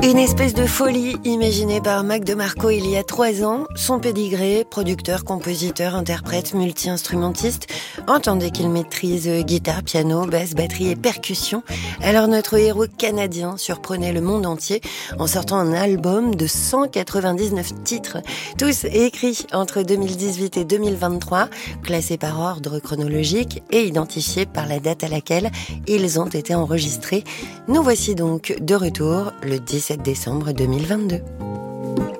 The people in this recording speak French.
Une espèce de folie imaginée par Mac DeMarco il y a 3 ans. Son pédigré, producteur, compositeur, interprète, multi-instrumentiste. Entendez qu'il maîtrise guitare, piano, basse, batterie et percussion. Alors notre héros canadien surprenait le monde entier en sortant un album de 199 titres. Tous écrits entre 2018 et 2023, classés par ordre chronologique et identifiés par la date à laquelle ils ont été enregistrés. Nous voici donc de retour le 17 décembre 2022.